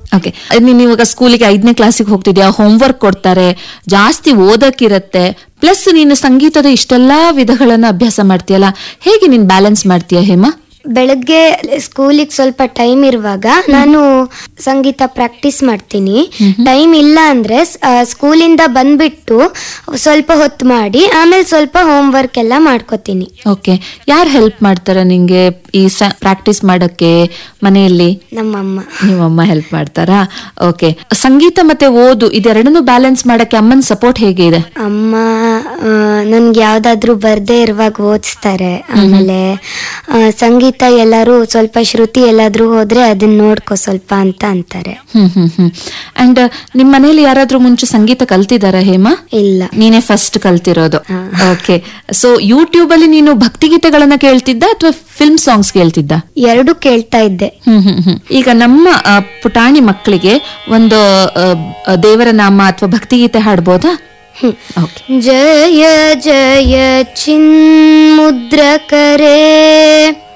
Okay, ನೀನ್ ಇವಾಗ ಸ್ಕೂಲಿಗೆ 5ನೇ ಕ್ಲಾಸಿಗೆ ಹೋಗ್ತಿದ್ಯಾ, ಹೋಮ್ವರ್ಕ್ ಕೊಡ್ತಾರೆ, ಜಾಸ್ತಿ ಓದಕ್ಕಿರತ್ತೆ, ಪ್ಲಸ್ ನೀನು ಸಂಗೀತದ ಇಷ್ಟೆಲ್ಲಾ ವಿಧಗಳನ್ನ ಅಭ್ಯಾಸ ಮಾಡ್ತೀಯಲ್ಲ, ಹೇಗೆ ನೀನ್ ಬ್ಯಾಲೆನ್ಸ್ ಮಾಡ್ತೀಯ ಹೇಮಾ? ಬೆಳಗ್ಗೆ ಸ್ಕೂಲಿಗೆ ಸ್ವಲ್ಪ ಟೈಮ್ ಇರುವಾಗ ನಾನು ಸಂಗೀತ ಪ್ರಾಕ್ಟೀಸ್ ಮಾಡ್ತೀನಿ. ಟೈಮ್ ಇಲ್ಲ ಅಂದ್ರೆ ಸ್ಕೂಲಿಂದ ಬಂದ್ಬಿಟ್ಟು ಸ್ವಲ್ಪ ಹೊತ್ತು ಮಾಡಿ ಆಮೇಲೆ ಸ್ವಲ್ಪ ಹೋಮ್ ವರ್ಕ್ ಎಲ್ಲ ಮಾಡ್ಕೋತೀನಿ. ಓಕೆ, ಯಾರು ಹೆಲ್ಪ್ ಮಾಡ್ತಾರ ನಿಂಗೆ ಈ ಪ್ರಾಕ್ಟೀಸ್ ಮಾಡಕ್ಕೆ ಮನೆಯಲ್ಲಿ? ನಮ್ಮಮ್ಮ. ನಿಮ್ಮಮ್ಮ ಹೆಲ್ಪ್ ಮಾಡ್ತಾರಾ? ಓಕೆ, ಸಂಗೀತ ಮತ್ತೆ ಓದು ಇದೆರಡನ್ನು ಬ್ಯಾಲೆನ್ಸ್ ಮಾಡಕ್ಕೆ ಅಮ್ಮನ ಸಪೋರ್ಟ್ ಹೇಗೆ ಇದೆ? ಅಮ್ಮ ನನ್ಗೆ ಯಾವ್ದಾದ್ರು ಬರ್ದೇ ಇರುವಾಗ ಓದಿಸ್ತಾರೆ. ಆಮೇಲೆ ಸಂಗೀತ ಎಲ್ಲಾರು ಸ್ವಲ್ಪ ಶ್ರುತಿ ಎಲ್ಲಾದ್ರೂ ಹೋದ್ರೆ ಅದನ್ನ ನೋಡ್ಕೊ ಸ್ವಲ್ಪ ಅಂತ ಅಂತಾರೆ. ಅಂಡ್ ನಿಮ್ ಮನೇಲಿ ಯಾರಾದ್ರೂ ಮುಂಚೆ ಸಂಗೀತ ಕಲ್ತಿದಾರ ಹೇಮಾ? ಇಲ್ಲ, ನೀನೇ ಫಸ್ಟ್ ಕಲ್ತಿರೋದು. ಓಕೆ, ಸೊ ಯೂಟ್ಯೂಬ್ ಅಲ್ಲಿ ನೀನು ಭಕ್ತಿಗೀತೆಗಳನ್ನ ಕೇಳ್ತಿದ್ದ ಅಥವಾ ಫಿಲ್ಮ್ ಸಾಂಗ್ಸ್ ಕೇಳ್ತಿದ್ದ? ಎರಡು ಕೇಳ್ತಾ ಇದ್ದೆ. ಈಗ ನಮ್ಮ ಪುಟಾಣಿ ಮಕ್ಕಳಿಗೆ ಒಂದು ದೇವರ ನಾಮ ಅಥವಾ ಭಕ್ತಿಗೀತೆ ಹಾಡ್ಬೋದಾ? ಜಯ ಜಯ ಚಿನ್ಮುದ್ರಕರೇ